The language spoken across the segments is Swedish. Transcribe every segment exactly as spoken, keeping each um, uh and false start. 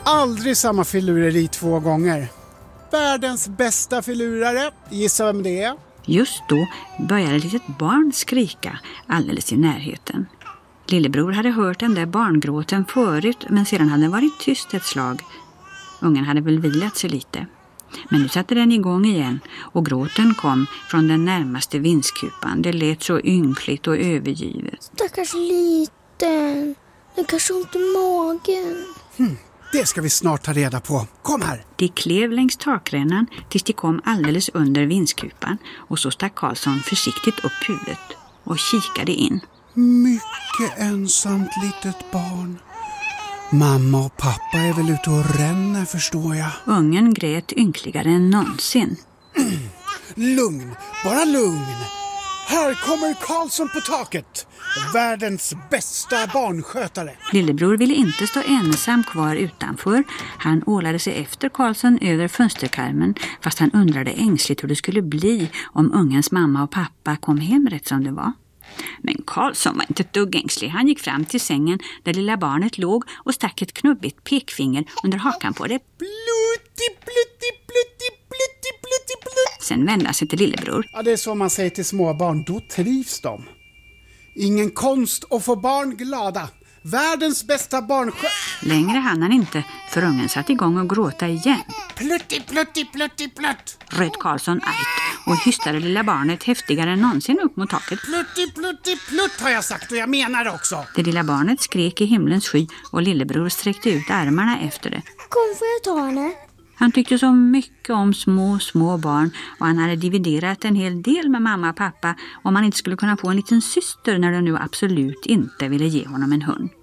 Aldrig samma filureri två gånger. Världens bästa filurare, gissa vem det är? Just då började ett litet barn skrika alldeles i närheten. Lillebror hade hört den där barngråten förut, men sedan hade den varit tyst ett slag. Ungen hade väl vilat sig lite. Men nu satte den igång igen och gråten kom från den närmaste vindskupan. Det lät så ynkligt och övergivet. Stackars liten. Den kanske ont i magen. Hmm, det ska vi snart ta reda på. Kom här. De klev längs takrännan tills de kom alldeles under vindskupan och så stack Karlsson försiktigt upp huvudet och kikade in. Mycket ensamt litet barn. Mamma och pappa är väl ute och ränner, förstår jag. Ungen grät ynkligare än någonsin. Mm. Lugn, bara lugn. Här kommer Karlsson på taket. Världens bästa barnskötare. Lillebror ville inte stå ensam kvar utanför. Han ålade sig efter Karlsson över fönsterkarmen, fast han undrade ängsligt hur det skulle bli om ungens mamma och pappa kom hem rätt som det var. Men Karlsson var inte ett dugg ängslig. Han gick fram till sängen där lilla barnet låg och stack ett knubbigt pekfinger under hakan på det. Plutti, plutti, plutti, plutti, plutti, plutti. Sen vände han sig till lillebror. Ja, det är så man säger till små barn. Då trivs de. Ingen konst att få barn glada. Världens bästa barnskötare. Längre hann han inte, för ungen satt igång och gråta igen. Plutti, plutti, plutti, plutt. Röt Karlsson ajt och hystade lilla barnet häftigare än någonsin upp mot taket. Plutti, plutti, plutt har jag sagt och jag menar det också. Det lilla barnet skrek i himlens sky och lillebror sträckte ut armarna efter det. Kom, får jag ta henne? Han tyckte så mycket om små, små barn och han hade dividerat en hel del med mamma och pappa om han inte skulle kunna få en liten syster när de nu absolut inte ville ge honom en hund.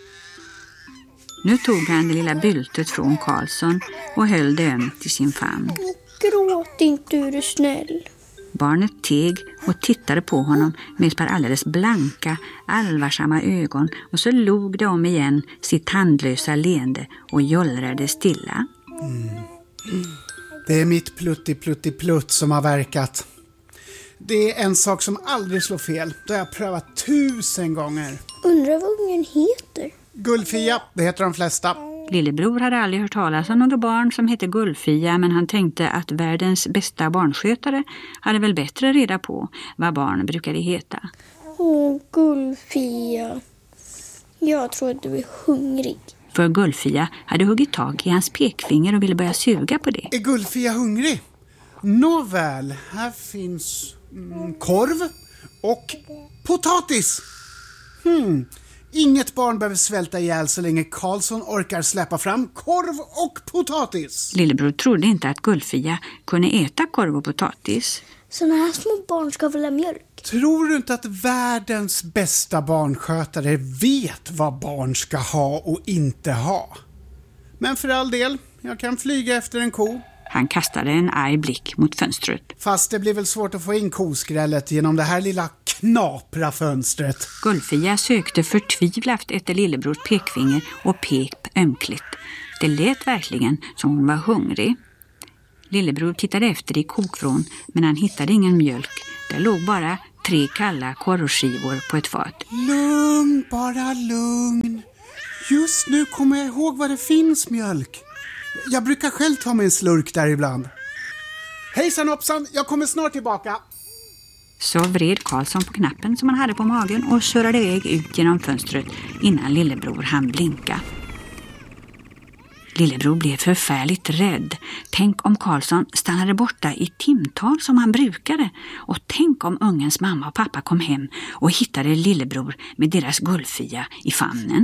Nu tog han det lilla byltet från Karlsson och höll det ömt i sin famn. Gråt inte, du är snäll. Barnet teg och tittade på honom med ett par alldeles blanka, allvarsamma ögon och så log det om igen sitt tandlösa leende och jollrade stilla. Mm. Det är mitt plutti plutti plutt som har verkat. Det är en sak som aldrig slår fel. Det har jag prövat tusen gånger. Undrar vad ungen heter? Gullfia, det heter de flesta. Lillebror hade aldrig hört talas om några barn som hette Gullfia, men han tänkte att världens bästa barnskötare hade väl bättre reda på vad barn brukade heta. Åh, Gullfia. Jag tror att du är hungrig. För Gullfia hade huggit tag i hans pekfinger och ville börja suga på det. Är Gullfia hungrig? Nåväl, här finns mm, korv och potatis. Hmm, inget barn behöver svälta ihjäl så länge Karlsson orkar släppa fram korv och potatis. Lillebror trodde inte att Gullfia kunde äta korv och potatis. Såna här små barn ska väl ha mjölk? Tror du inte att världens bästa barnskötare vet vad barn ska ha och inte ha? Men för all del, jag kan flyga efter en ko. Han kastade en arg blick mot fönstret. Fast det blir väl svårt att få in koskrället genom det här lilla knapra fönstret. Gullfia sökte förtvivlat efter lillebrors pekfinger och pep ömkligt. Det lät verkligen som hon var hungrig. Lillebror tittade efter i kokvrån, men han hittade ingen mjölk. Där låg bara tre kalla korvskivor på ett fat. Lugn, bara lugn. Just nu kommer jag ihåg vad det finns mjölk. Jag brukar själv ta mig en slurk där ibland. Hejsan hoppsan, jag kommer snart tillbaka. Så vred Karlsson på knappen som han hade på magen och körde iväg ut genom fönstret innan lillebror hann blinka. Lillebror blev förfärligt rädd. Tänk om Karlsson stannade borta i timtal som han brukade. Och tänk om ungens mamma och pappa kom hem och hittade lillebror med deras Gullfia i famnen.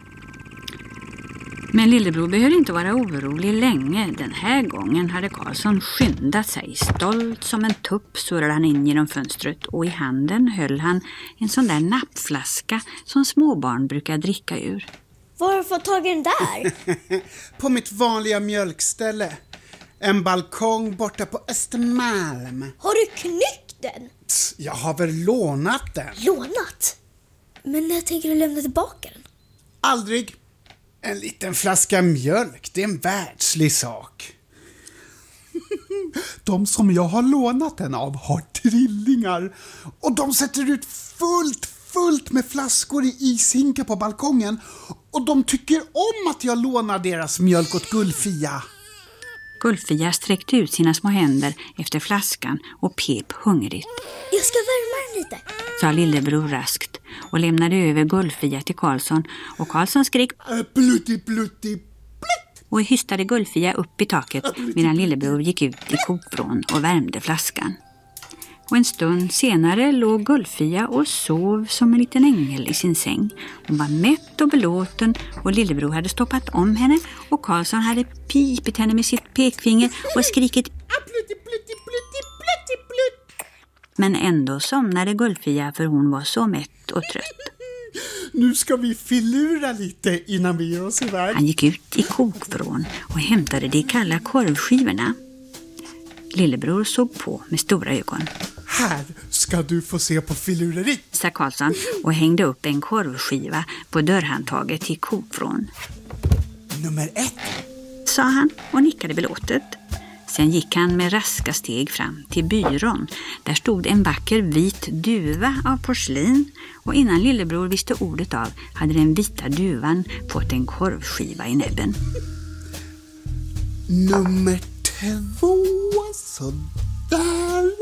Men lillebror behövde inte vara orolig länge. Den här gången hade Karlsson skyndat sig. Stolt som en tupp surrade han in genom fönstret och i handen höll han en sån där nappflaska som småbarn brukar dricka ur. Var har du fått tag i den där? På mitt vanliga mjölkställe. En balkong borta på Östermalm. Har du knyckt den? Pss, jag har väl lånat den. Lånat? Men när tänker du lämna tillbaka den? Aldrig. En liten flaska mjölk, det är en världslig sak. De som jag har lånat den av har trillingar. Och de sätter ut fullt, fullt med flaskor i ishinkar på balkongen. Och de tycker om att jag lånar deras mjölk åt Gullfia. Gullfia sträckte ut sina små händer efter flaskan och pep hungrigt. Jag ska värma den lite, sa lillebror raskt och lämnade över Gullfia till Karlsson. Och Karlsson skrek Plutti, plutti, plutt. Och hystade Gullfia upp i taket medan lillebror gick ut i kokvrån och värmde flaskan. Och en stund senare låg Gullfia och sov som en liten ängel i sin säng. Hon var mätt och belåten och lillebror hade stoppat om henne och Karlsson hade pipit henne med sitt pekfinger och skrikit Plutti, plutti, plutti, plutti, plutt. Men ändå somnade Gullfia för hon var så mätt och trött. Nu ska vi filura lite innan vi ger oss iväg. Han gick ut i kokvrån och hämtade de kalla korvskivorna. Lillebror såg på med stora ögon. Här ska du få se på filureri, sa Karlsson och hängde upp en korvskiva på dörrhandtaget till kokvrån. Nummer ett, sa han och nickade belåtet. Sen gick han med raska steg fram till byrån. Där stod en vacker vit duva av porslin och innan lillebror visste ordet av hade den vita duvan fått en korvskiva i näbben. Nummer två, så där.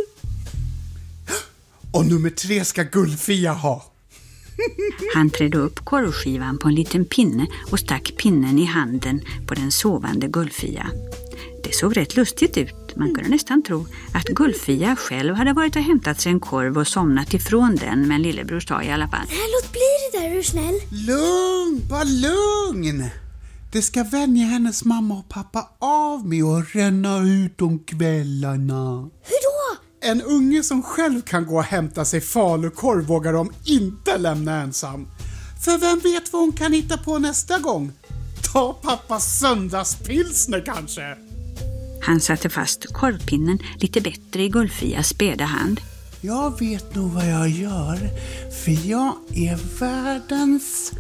Och nummer tre ska Gullfia ha. Han trädde upp korvskivan på en liten pinne och stack pinnen i handen på den sovande Gullfia. Det såg rätt lustigt ut. Man kunde nästan tro att Gullfia själv hade varit och hämtat sig en korv och somnat ifrån den, men lillebror sa i alla fall: Nej, låt bli det där, är du snäll? Lugn, bara lugn. Det ska vänja hennes mamma och pappa av med att ränna ut om kvällarna. Hur då? En unge som själv kan gå och hämta sig falukorv vågar de inte lämna ensam. För vem vet vad hon kan hitta på nästa gång? Ta pappas söndagspilsner kanske. Han satte fast korvpinnen lite bättre i Gullfias späda hand. Jag vet nog vad jag gör, för jag är världens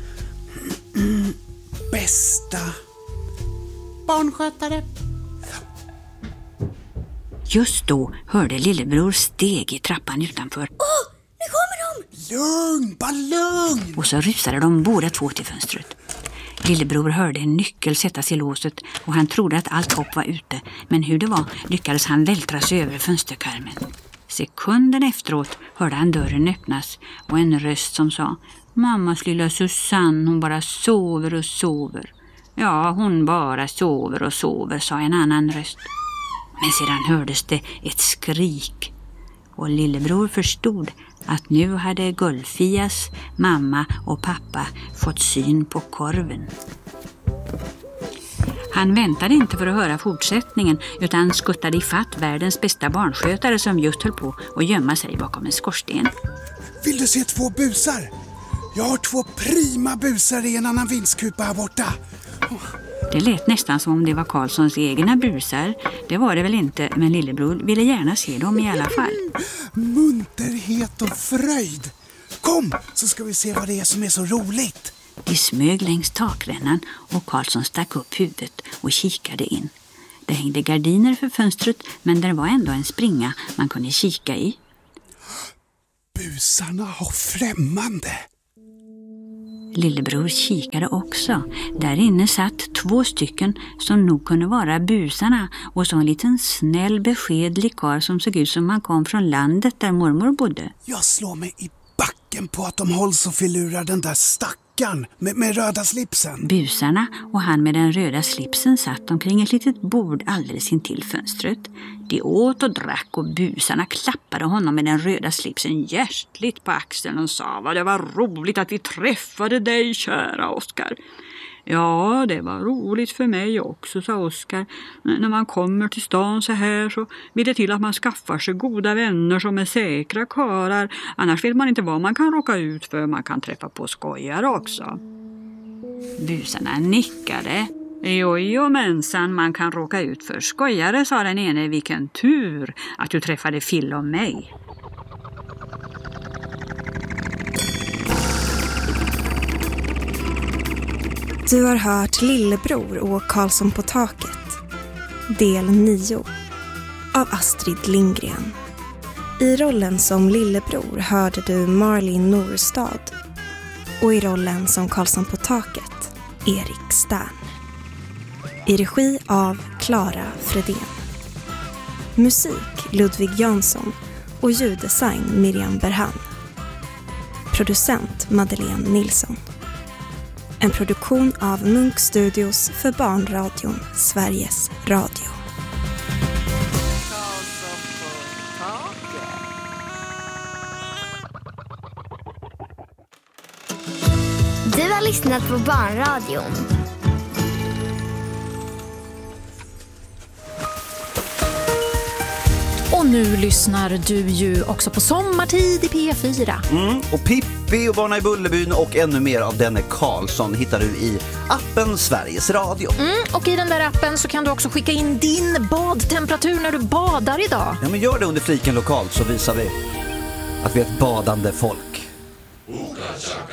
bästa barnskötare. Just då hörde lillebror steg i trappan utanför. Åh, nu kommer de! Lugn, bara lugn! Och så rusade de båda två till fönstret. Lillebror hörde en nyckel sättas i låset och han trodde att allt hopp var ute. Men hur det var lyckades han vältra sig över fönsterkarmen. Sekunden efteråt hörde han dörren öppnas och en röst som sa: Mammas lilla Susanne, hon bara sover och sover. Ja, hon bara sover och sover, sa en annan röst. Men sedan hördes det ett skrik och lillebror förstod att nu hade Gullfias mamma och pappa fått syn på korven. Han väntade inte för att höra fortsättningen utan skuttade ifatt världens bästa barnskötare som just höll på att gömma sig bakom en skorsten. Vill du se två busar? Jag har två prima busar i en annan vindskupa här borta. Det lät nästan som om det var Karlssons egna busar. Det var det väl inte, men lillebror ville gärna se dem i alla fall. Munterhet och fröjd. Kom, så ska vi se vad det är som är så roligt. De smög längs takrännan och Karlsson stack upp huvudet och kikade in. Det hängde gardiner för fönstret, men det var ändå en springa man kunde kika i. Busarna har främmande. Lillebror kikade också. Där inne satt två stycken som nog kunde vara busarna och så en liten snäll beskedlig karl som såg ut som han kom från landet där mormor bodde. Jag slår mig i backen på att de hålls och filurar den där stackaren med, med röda slipsen. Busarna och han med den röda slipsen satt omkring ett litet bord alldeles intill fönstret. De åt och drack och busarna klappade honom med den röda slipsen hjärtligt på axeln och sa: vad det var roligt att vi träffade dig, kära Oskar. Ja, det var roligt för mig också, sa Oskar. När man kommer till stan så här så vill det till att man skaffar sig goda vänner som är säkra karar. Annars vet man inte vad man kan råka ut för. Man kan träffa på skojare också. Busarna nickade. Jo, jo, mensan, man kan råka ut för skojare, sa den ene. Vilken tur att du träffade Phil och mig. Du har hört Lillebror och Karlsson på taket. Del nio av Astrid Lindgren. I rollen som Lillebror hörde du Marlene Norstad. Och i rollen som Karlsson på taket Erik Stern. I regi av Clara Fredén. Musik Ludvig Jansson och ljuddesign Miriam Berhan. Producent Madeleine Nilsson. En produktion av Munk Studios för barnradion Sveriges Radio. Du har lyssnat på barnradion. Och nu lyssnar du ju också på Sommartid i P fyra. Mm, och Pippi och Barna i Bullerbyn och ännu mer av denne Karlsson hittar du i appen Sveriges Radio. Mm, och i den där appen så kan du också skicka in din badtemperatur när du badar idag. Ja, men gör det under fliken lokalt så visar vi att vi är ett badande folk.